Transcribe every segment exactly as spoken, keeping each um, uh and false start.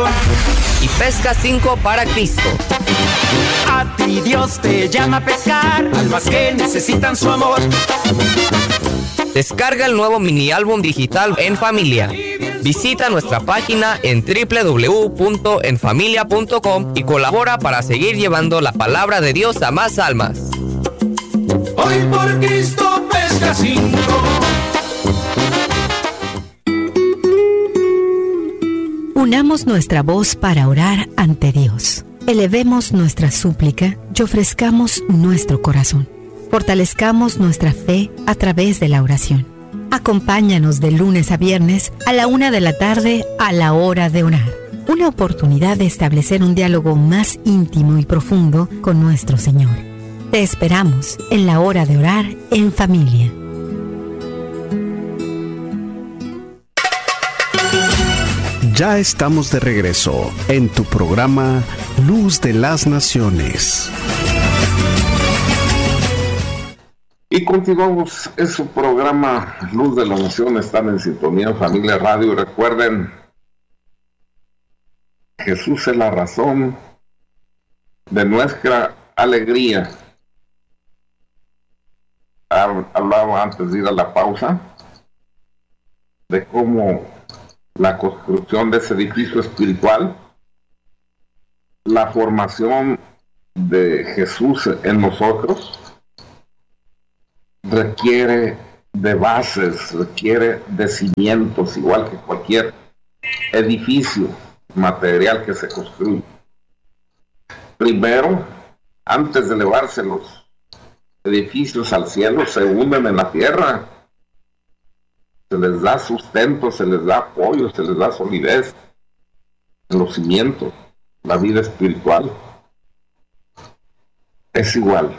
corazón. Y Pesca cinco para Cristo. A ti Dios te llama a pescar, almas que necesitan su amor. Descarga el nuevo mini álbum digital En Familia. Visita nuestra página en doble u doble u doble u punto en familia punto com y colabora para seguir llevando la palabra de Dios a más almas. Hoy por Cristo Pesca cinco. Unamos nuestra voz para orar ante Dios. Elevemos nuestra súplica y ofrezcamos nuestro corazón. Fortalezcamos nuestra fe a través de la oración. Acompáñanos de lunes a viernes a la una de la tarde a la hora de orar. Una oportunidad de establecer un diálogo más íntimo y profundo con nuestro Señor. Te esperamos en la hora de orar en familia. Ya estamos de regreso en tu programa Luz de las Naciones. Y continuamos, es su programa Luz de las Naciones, están en sintonía en Familia Radio. Recuerden, Jesús es la razón de nuestra alegría. Hablaba antes de ir a la pausa de cómo la construcción de ese edificio espiritual, la formación de Jesús en nosotros, requiere de bases, requiere de cimientos, igual que cualquier edificio material que se construye. Primero, antes de elevarse los edificios al cielo, se hunden en la tierra. Se les da sustento, se les da apoyo, se les da solidez en los cimientos. La vida espiritual es igual.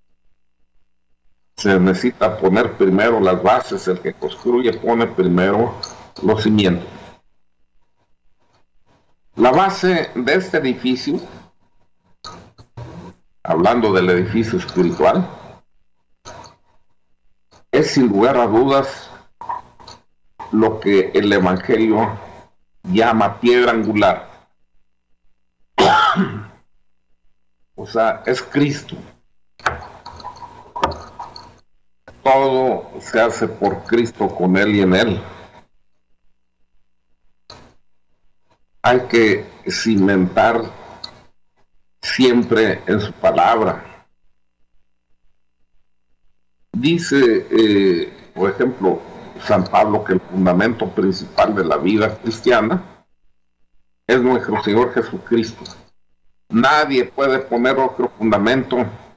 Se necesita poner primero las bases. El que construye pone primero los cimientos. La base de este edificio, hablando del edificio espiritual, es sin lugar a dudas lo que el Evangelio llama piedra angular. O sea, es Cristo. Todo se hace por Cristo, con Él y en Él. Hay que cimentar siempre en su palabra. Dice, eh, por ejemplo, San Pablo, que el fundamento principal de la vida cristiana es nuestro Señor Jesucristo. Nadie puede poner otro fundamento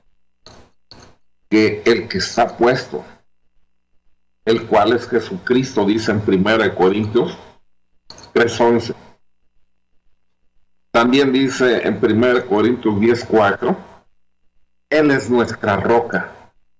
que el que está puesto, el cual es Jesucristo, dice en primera de Corintios tres once. También dice en primera de Corintios diez cuatro, Él es nuestra roca.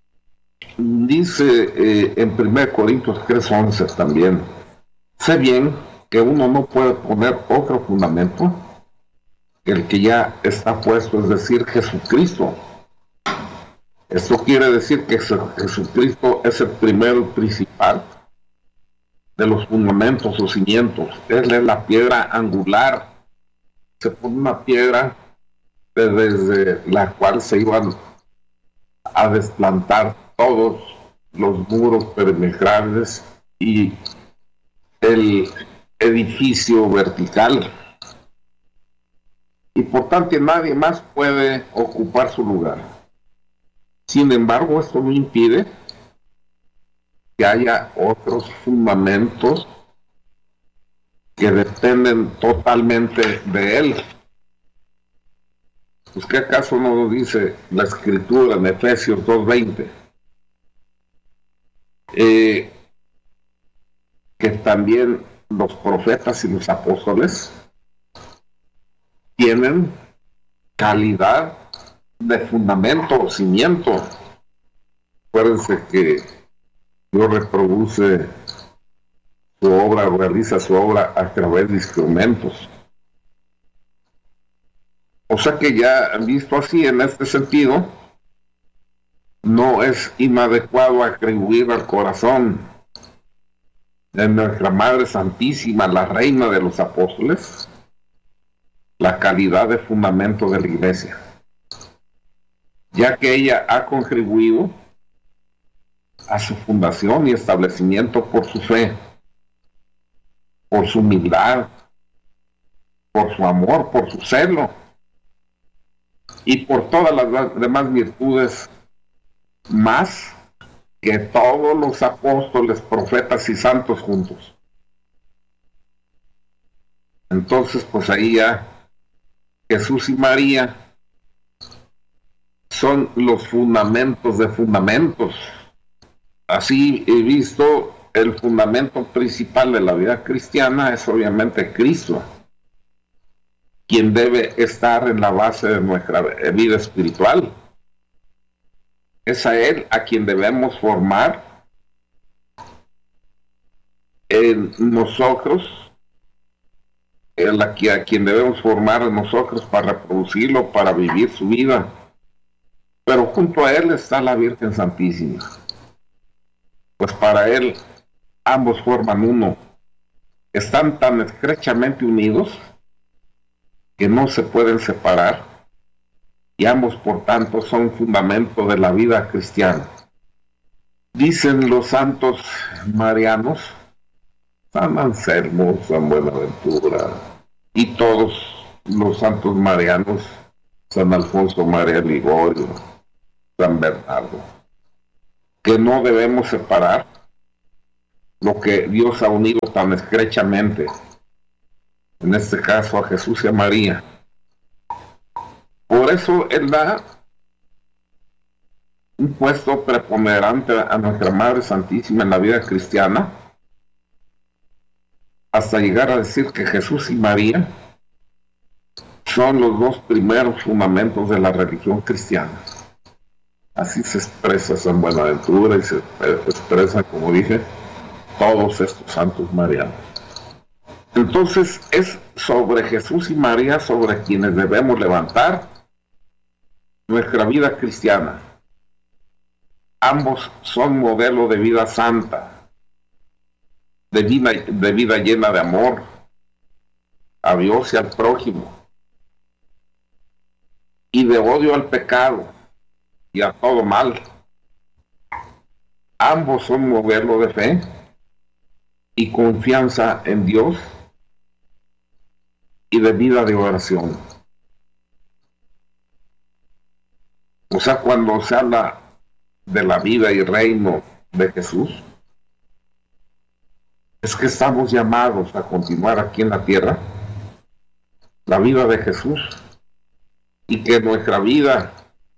Dice eh, en primera de Corintios tres once también, sé bien que uno no puede poner otro fundamento que el que ya está puesto, es decir, Jesucristo. Esto quiere decir que Jesucristo es el primero principal de los fundamentos o cimientos. Él es la piedra angular. Se pone una piedra desde la cual se iban a desplantar todos los muros perimetrales y el edificio vertical. Y por tanto nadie más puede ocupar su lugar. Sin embargo, esto no impide que haya otros fundamentos que dependen totalmente de Él. Pues ¿qué acaso no nos dice la Escritura en Efesios dos veinte? Eh, que también los profetas y los apóstoles tienen calidad de fundamento o cimiento. Acuérdense que Dios reproduce su obra, realiza su obra a través de instrumentos. O sea que ya visto así, en este sentido, no es inadecuado atribuir al corazón de nuestra Madre Santísima, la Reina de los Apóstoles, la calidad de fundamento de la iglesia, ya que ella ha contribuido a su fundación y establecimiento por su fe, por su humildad, por su amor, por su celo y por todas las demás virtudes, más que todos los apóstoles, profetas y santos juntos. Entonces, pues ahí ya Jesús y María son los fundamentos de fundamentos. Así he visto, el fundamento principal de la vida cristiana es obviamente Cristo, quien debe estar en la base de nuestra vida espiritual. Es a Él a quien debemos formar en nosotros, Él a quien debemos formar en nosotros para reproducirlo, para vivir su vida. Pero junto a Él está la Virgen Santísima, pues para Él ambos forman uno, están tan estrechamente unidos que no se pueden separar, y ambos por tanto son fundamento de la vida cristiana. Dicen los santos marianos, San Anselmo, San Buenaventura y todos los santos marianos, San Alfonso María Ligorio, San Bernardo, que no debemos separar lo que Dios ha unido tan estrechamente, en este caso a Jesús y a María. Por eso Él da un puesto preponderante a nuestra Madre Santísima en la vida cristiana, hasta llegar a decir que Jesús y María son los dos primeros fundamentos de la religión cristiana. Así se expresa San Buenaventura y se expresa, como dije, todos estos santos marianos. Entonces es sobre Jesús y María sobre quienes debemos levantar nuestra vida cristiana. Ambos son modelo de vida santa, de vida, de vida llena de amor a Dios y al prójimo, y de odio al pecado y a todo mal. Ambos son modelo de fe y confianza en Dios y de vida de oración. O sea, cuando se habla de la vida y reino de Jesús, es que estamos llamados a continuar aquí en la tierra la vida de Jesús, y que nuestra vida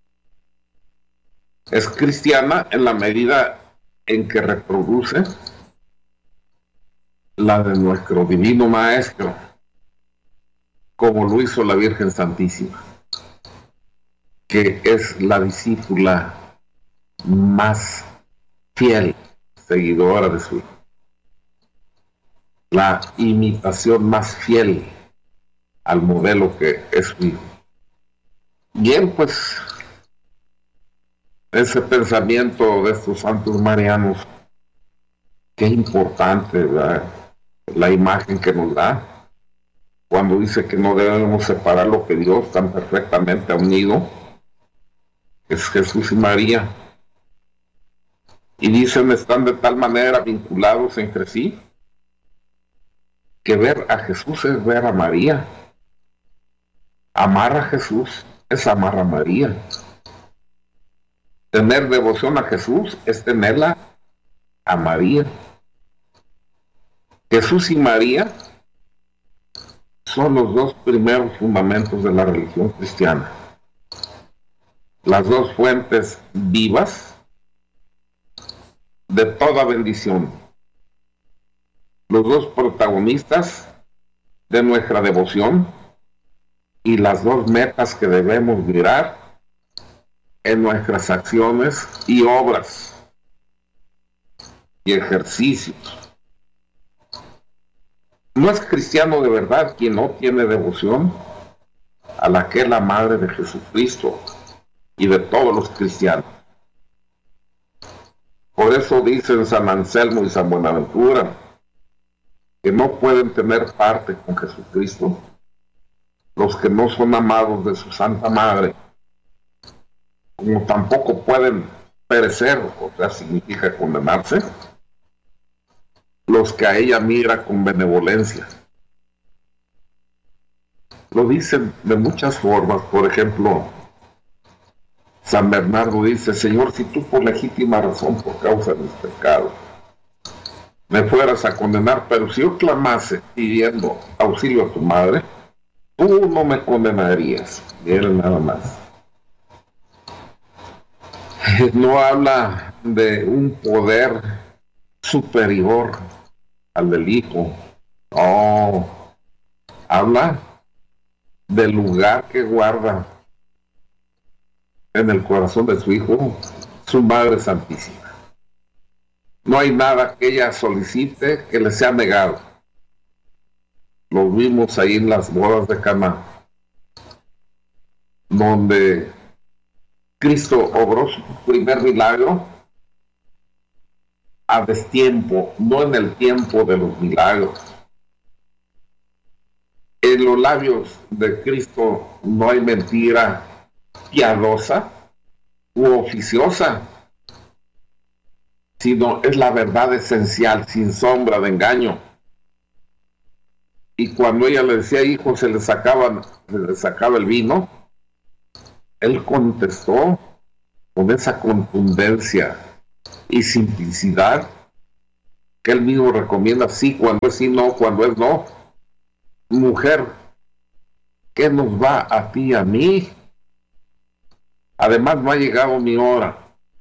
es cristiana en la medida en que reproduce la de nuestro divino Maestro, como lo hizo la Virgen Santísima, que es la discípula más fiel, seguidora de su hijo, la imitación más fiel al modelo que es su hijo. Bien, pues ese pensamiento de estos santos marianos, qué importante, ¿verdad?, la imagen que nos da cuando dice que no debemos separar lo que Dios tan perfectamente ha unido, es Jesús y María. Y dicen, están de tal manera vinculados entre sí, que ver a Jesús es ver a María. Amar a Jesús es amar a María. Tener devoción a Jesús es tenerla a María. Jesús y María son los dos primeros fundamentos de la religión cristiana, las dos fuentes vivas de toda bendición, los dos protagonistas de nuestra devoción y las dos metas que debemos mirar en nuestras acciones y obras y ejercicios. No es cristiano de verdad quien no tiene devoción a la que es la Madre de Jesucristo y de todos los cristianos. Por eso dicen San Anselmo y San Buenaventura que no pueden tener parte con Jesucristo los que no son amados de su Santa Madre, como tampoco pueden perecer, o sea, significa condenarse, los que a ella mira con benevolencia. Lo dicen de muchas formas. Por ejemplo, San Bernardo dice: Señor, si tú por legítima razón, por causa de mis pecados, me fueras a condenar, pero si yo clamase pidiendo auxilio a tu madre, tú no me condenarías. Miren nada más. No habla de un poder superior al del Hijo. No. Habla del lugar que guarda en el corazón de su Hijo, su Madre Santísima. No hay nada que ella solicite que le sea negado. Lo vimos ahí en las bodas de Caná, donde Cristo obró su primer milagro a destiempo, no en el tiempo de los milagros. En los labios de Cristo no hay mentira piadosa u oficiosa, sino es la verdad esencial, sin sombra de engaño. Y cuando ella le decía, hijo, se le sacaban, se le sacaba el vino, él contestó con esa contundencia y simplicidad que él mismo recomienda: sí cuando es sí, no cuando es no. Mujer, ¿qué nos va a ti y a mí? Además no ha llegado mi hora.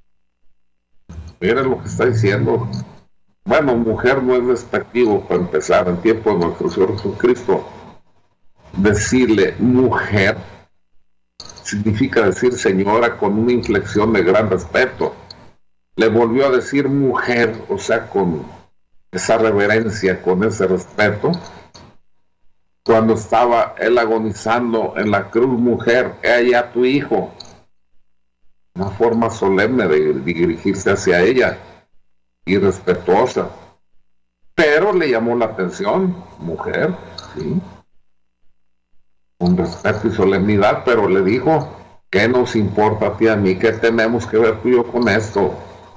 Miren lo que está diciendo. Bueno, mujer no es despectivo para empezar. En tiempo de nuestro Señor Jesucristo, decirle mujer significa decir señora con una inflexión de gran respeto. Le volvió a decir mujer, o sea, con esa reverencia, con ese respeto. Cuando estaba él agonizando en la cruz: mujer, he allá tu hijo. Una forma solemne de dirigirse hacia ella y respetuosa, pero le llamó la atención: mujer, sí, con respeto y solemnidad, pero le dijo: ¿qué nos importa a ti y a mí? ¿Qué tenemos que ver tú y yo con esto?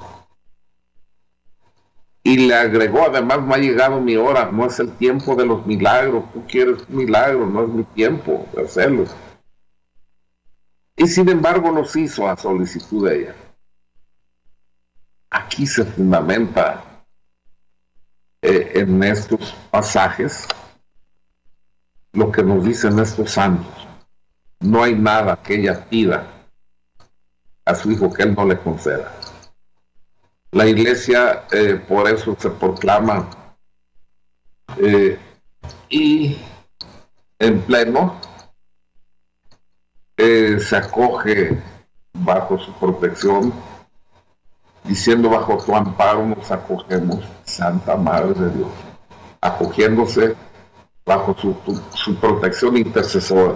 Y le agregó: además no ha llegado mi hora, no es el tiempo de los milagros, tú quieres un milagro, no es mi tiempo de hacerlos. Y sin embargo los hizo a solicitud de ella. Aquí se fundamenta eh, en estos pasajes lo que nos dicen estos santos. No hay nada que ella pida a su hijo que él no le conceda. La iglesia eh, por eso se proclama eh, y en pleno eh, se acoge bajo su protección, diciendo: bajo tu amparo nos acogemos, Santa Madre de Dios, acogiéndose bajo su, tu, su protección intercesora.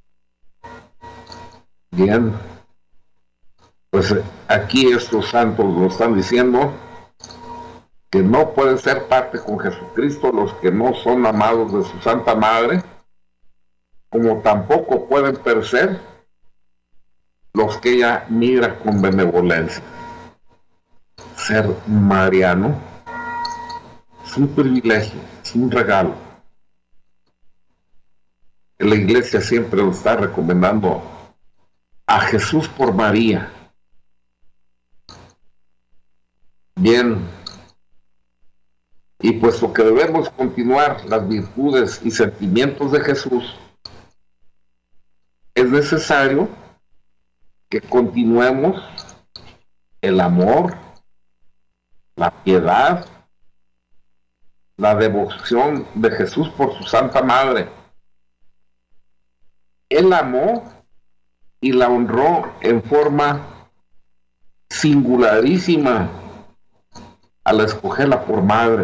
Bien, pues aquí estos santos nos están diciendo que no pueden ser parte con Jesucristo los que no son amados de su Santa Madre, como tampoco pueden perecer los que ella mira con benevolencia. Ser mariano es un privilegio, es un regalo. La iglesia siempre nos está recomendando a Jesús por María. Bien, y puesto que debemos continuar las virtudes y sentimientos de Jesús, es necesario que continuemos el amor, la piedad, la devoción de Jesús por su Santa Madre. Él amó y la honró en forma singularísima al escogerla por madre,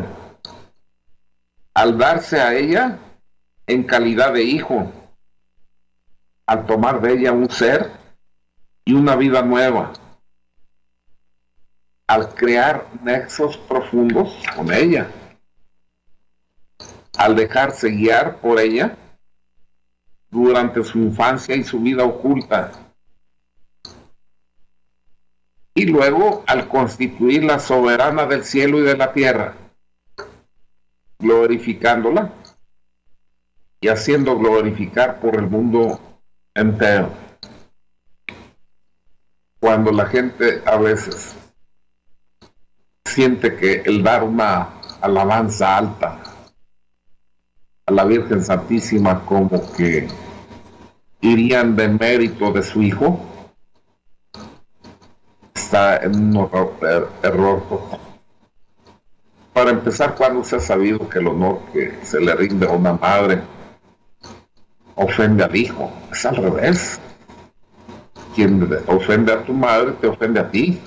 al darse a ella en calidad de hijo, al tomar de ella un ser y una vida nueva, al crear nexos profundos con ella, al dejarse guiar por ella durante su infancia y su vida oculta. Y luego al constituir la soberana del cielo y de la tierra, glorificándola y haciendo glorificar por el mundo entero. Cuando la gente a veces siente que el dar una alabanza alta a la Virgen Santísima como que irían de mérito de su hijo, está en un error, er, error total. Para empezar, cuando se ha sabido que el honor que se le rinde a una madre ofende al hijo, es al revés. Quien ofende a tu madre te ofende a ti.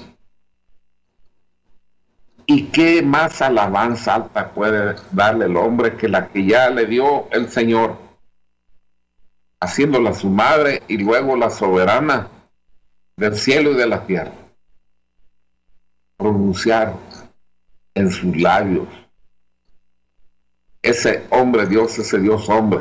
¿Y qué más alabanza alta puede darle el hombre que la que ya le dio el Señor, haciéndola su madre y luego la soberana del cielo y de la tierra? Pronunciar en sus labios ese hombre Dios, ese Dios hombre,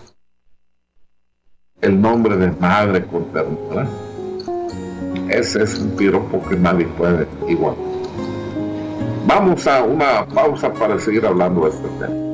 el nombre de madre con ternura. Ese es un piropo que nadie puede igual. Vamos a una pausa para seguir hablando de este tema.